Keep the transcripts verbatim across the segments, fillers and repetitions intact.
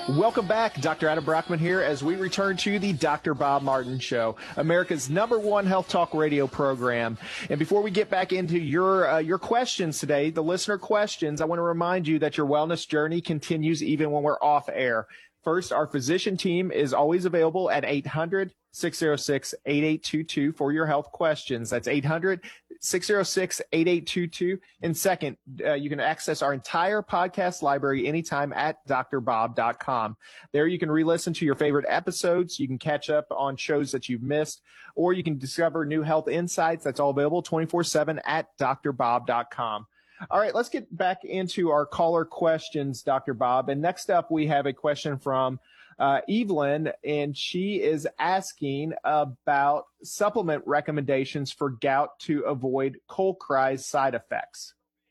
Welcome back. Doctor Adam Brockman here as we return to the Doctor Bob Martin Show, America's number one health talk radio program. And before we get back into your uh, your questions today, the listener questions, I want to remind you that your wellness journey continues even when we're off air. First, our physician team is always available at eight hundred, six oh six, eight eight two two for your health questions. That's eight hundred, six oh six, eight eight two two. And second, uh, you can access our entire podcast library anytime at d r bob dot com. There you can re-listen to your favorite episodes. You can catch up on shows that you've missed, or you can discover new health insights. That's all available twenty-four seven at d r bob dot com. All right, let's get back into our caller questions, Doctor Bob. And next up, we have a question from uh, Evelyn, and she is asking about supplement recommendations for gout to avoid Colcry's side effects.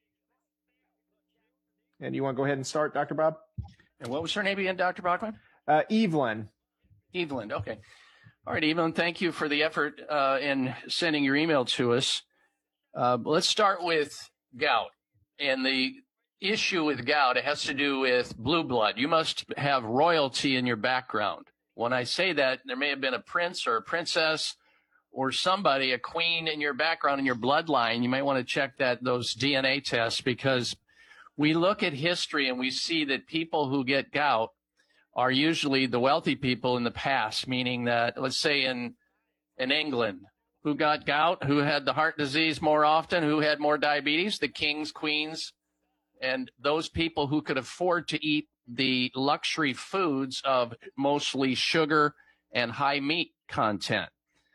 And you want to go ahead and start, Doctor Bob? And what was her name again, Doctor Brockman? Uh, Evelyn. Evelyn, okay. All right, Evelyn, thank you for the effort uh, in sending your email to us. Uh, let's start with gout. And the issue with gout, it has to do with blue blood. You must have royalty in your background. When I say that, there may have been a prince or a princess or somebody, a queen in your background, in your bloodline. You might want to check that those D N A tests, because we look at history and we see that people who get gout are usually the wealthy people in the past, meaning that, let's say in in England, who got gout, who had the heart disease more often, who had more diabetes, the kings, queens, and those people who could afford to eat the luxury foods of mostly sugar and high meat content.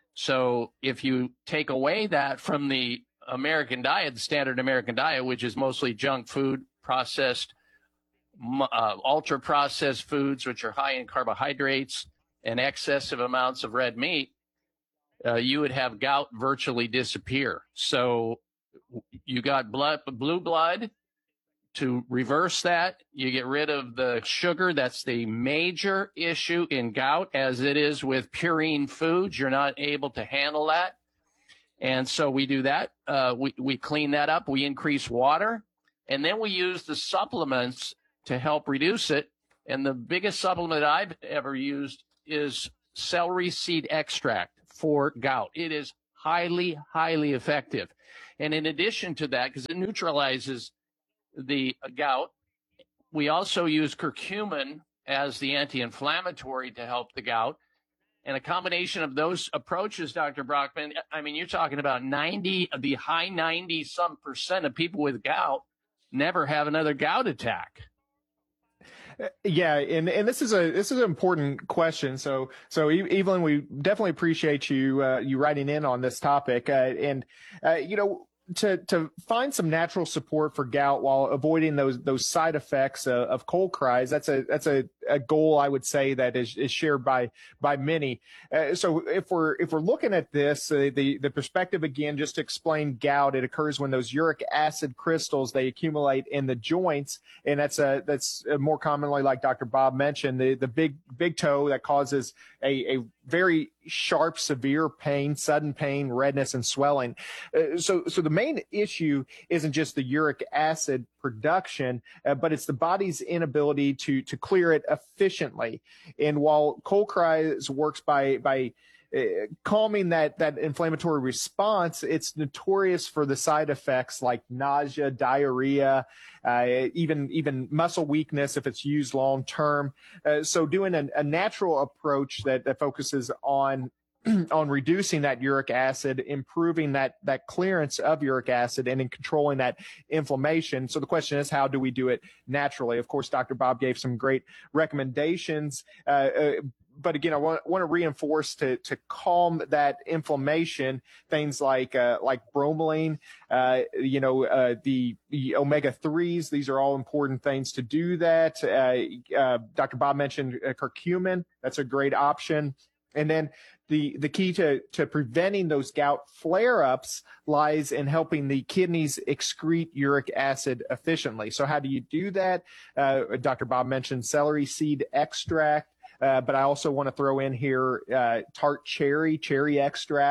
So if you take away that from the American diet, the standard American diet, which is mostly junk food, processed, uh, ultra-processed foods, which are high in carbohydrates and excessive amounts of red meat, Uh, you would have gout virtually disappear. So you got blood, blue blood. To reverse that, you get rid of the sugar. That's the major issue in gout, as it is with purine foods. You're not able to handle that. And so we do that. Uh, we, we clean that up. We increase water. And then we use the supplements to help reduce it. And the biggest supplement I've ever used is celery seed extract for gout. It is highly, highly effective. And in addition to that, because it neutralizes the gout, we also use curcumin as the anti-inflammatory to help the gout. And a combination of those approaches, Doctor Brockman, I mean, you're talking about ninety, the high ninety some percent of people with gout never have another gout attack. Yeah, and, and this is a this is an important question. So so Evelyn, we definitely appreciate you uh, you writing in on this topic. Uh, and uh, you know, to to find some natural support for gout while avoiding those those side effects uh, of Colcry's, that's a that's a, a goal I would say that is, is shared by by many. Uh, so if we're if we're looking at this, uh, the the perspective again, just to explain gout, it occurs when those uric acid crystals they accumulate in the joints, and that's a that's a more commonly, like Doctor Bob mentioned, the the big big toe that causes a a very sharp, severe pain, sudden pain, redness, and swelling. Uh, so, so the main issue isn't just the uric acid production, uh, but it's the body's inability to to clear it efficiently. And while Colcry's works by by uh, calming that that inflammatory response, it's notorious for the side effects like nausea, diarrhea, uh, even even muscle weakness if it's used long term. Uh, so doing a, a natural approach that, that focuses on on reducing that uric acid, improving that that clearance of uric acid, and in controlling that inflammation. So the question is, how do we do it naturally? Of course, Doctor Bob gave some great recommendations. Uh, uh, But again, I want, want to reinforce to, to calm that inflammation, things like, uh, like bromelain, uh, you know, uh, the, the omega threes. These are all important things to do that. Uh, uh, Doctor Bob mentioned uh, curcumin. That's a great option. And then the, the key to, to preventing those gout flare-ups lies in helping the kidneys excrete uric acid efficiently. So how do you do that? Uh, Doctor Bob mentioned celery seed extract. Uh, but I also want to throw in here uh, tart cherry, cherry extract.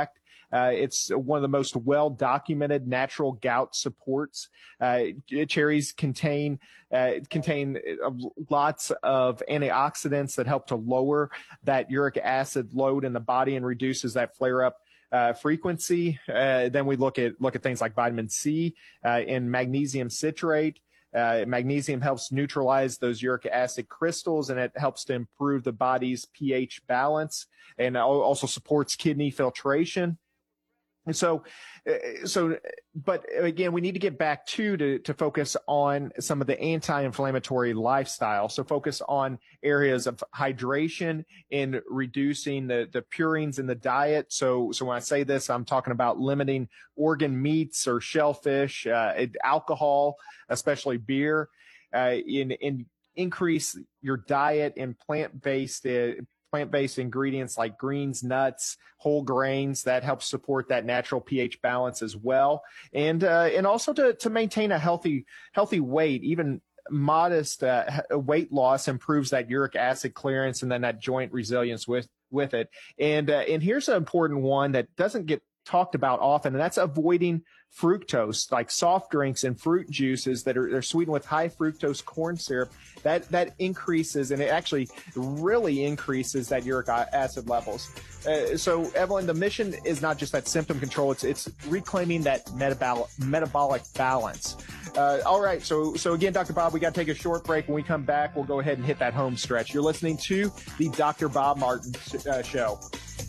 Uh, it's one of the most well-documented natural gout supports. Uh, cherries contain uh, contain lots of antioxidants that help to lower that uric acid load in the body and reduces that flare-up Uh, frequency. Uh, then we look at look at things like vitamin C uh, and magnesium citrate. Uh, magnesium helps neutralize those uric acid crystals, and it helps to improve the body's pH balance, and also supports kidney filtration. And so, so, but again, we need to get back to, to, to focus on some of the anti-inflammatory lifestyle. So focus on areas of hydration and reducing the, the purines in the diet. So, so when I say this, I'm talking about limiting organ meats or shellfish, uh, alcohol, especially beer, uh, in, in increase your diet in plant-based, uh, plant-based ingredients like greens, nuts, whole grains. That helps support that natural pH balance as well. And, uh, and also to, to maintain a healthy, healthy weight. Even modest uh, weight loss improves that uric acid clearance and then that joint resilience with, with it. And, uh, and here's an important one that doesn't get talked about often, and that's avoiding fructose, like soft drinks and fruit juices that are they're sweetened with high fructose corn syrup. That that increases, and it actually really increases that uric acid levels. Uh, so, Evelyn, the mission is not just that symptom control; it's it's reclaiming that metabolic metabolic balance. Uh, all right, so so again, Doctor Bob, we got to take a short break. When we come back, we'll go ahead and hit that home stretch. You're listening to the Doctor Bob Martin uh, Show.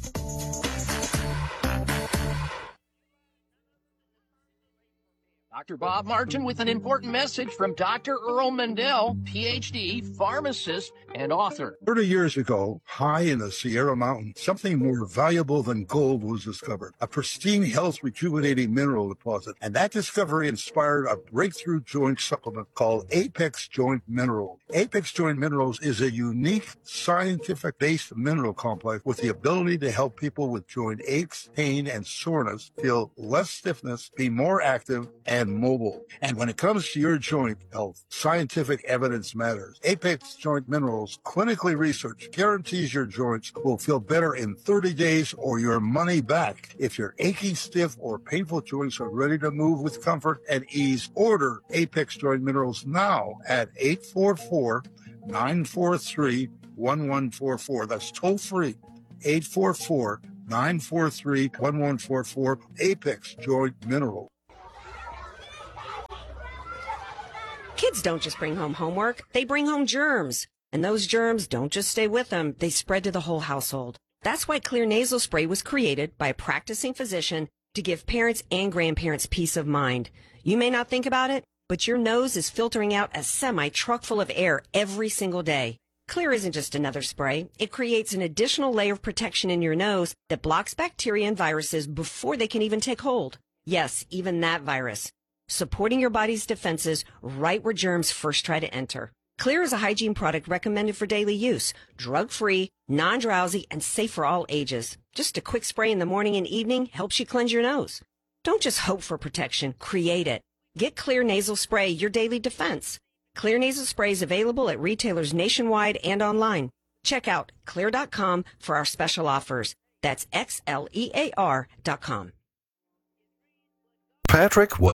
Doctor Bob Martin with an important message from Doctor Earl Mendel, P H D, pharmacist, and author. thirty years ago, high in the Sierra Mountains, something more valuable than gold was discovered, a pristine, health-rejuvenating mineral deposit. And that discovery inspired a breakthrough joint supplement called Apex Joint Minerals. Apex Joint Minerals is a unique, scientific-based mineral complex with the ability to help people with joint aches, pain, and soreness feel less stiffness, be more active, and mobile. And when it comes to your joint health, scientific evidence matters. Apex Joint Minerals, clinically researched, guarantees your joints will feel better in thirty days or your money back. If your aching, stiff, or painful joints are ready to move with comfort and ease, order Apex Joint Minerals now at eight four four, nine four three, one one four four. That's toll free. eight four four, nine four three, one one four four. Apex Joint Minerals. Kids don't just bring home homework, they bring home germs. And those germs don't just stay with them, they spread to the whole household. That's why Xlear nasal spray was created by a practicing physician to give parents and grandparents peace of mind. You may not think about it, but your nose is filtering out a semi-truck full of air every single day. Xlear isn't just another spray. It creates an additional layer of protection in your nose that blocks bacteria and viruses before they can even take hold. Yes, even that virus. Supporting your body's defenses right where germs first try to enter. Xlear is a hygiene product recommended for daily use, drug-free, non-drowsy, and safe for all ages. Just a quick spray in the morning and evening helps you cleanse your nose. Don't just hope for protection, create it. Get Xlear nasal spray, your daily defense. Xlear nasal spray is available at retailers nationwide and online. Check out xlear dot com for our special offers. That's X L E A R dot com. Patrick, what?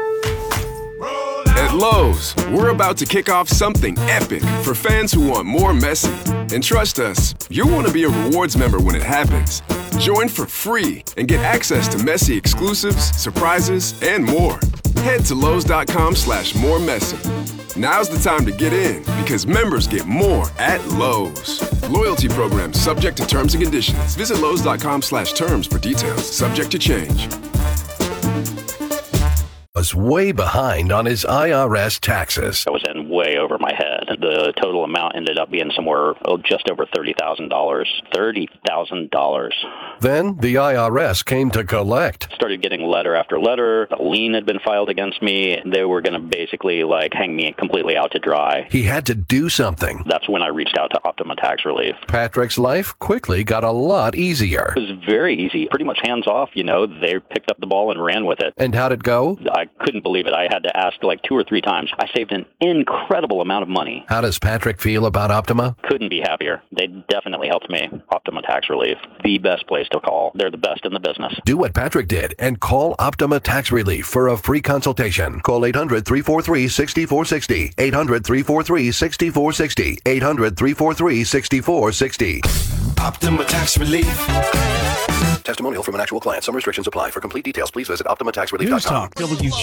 At Lowe's, we're about to kick off something epic for fans who want more Messi. And trust us, you'll want to be a rewards member when it happens. Join for free and get access to Messi exclusives, surprises, and more. Head to Lowe's.com slash more Messi. Now's the time to get in because members get more at Lowe's. Loyalty program subject to terms and conditions. Visit Lowe's.com slash terms for details. Subject to change. Was way behind on his I R S taxes. I was in way over my head. The total amount ended up being somewhere oh, just over thirty thousand dollars. thirty thousand dollars. Then the I R S came to collect. Started getting letter after letter. A lien had been filed against me. They were going to basically like hang me completely out to dry. He had to do something. That's when I reached out to Optima Tax Relief. Patrick's life quickly got a lot easier. It was very easy. Pretty much hands off, you know. They picked up the ball and ran with it. And how'd it go? I couldn't believe it. I had to ask like two or three times. I saved an incredible amount of money. me. How does Patrick feel about Optima? Couldn't be happier. They definitely helped me. Optima Tax Relief, the best place to call. They're the best in the business. Do what Patrick did and call Optima Tax Relief for a free consultation. Call eight hundred, three four three, six four six zero. eight hundred, three four three, six four six zero. eight hundred, three four three, six four six zero. Optima Tax Relief. Testimonial from an actual client. Some restrictions apply. For complete details, please visit optima tax relief dot com. News Talk W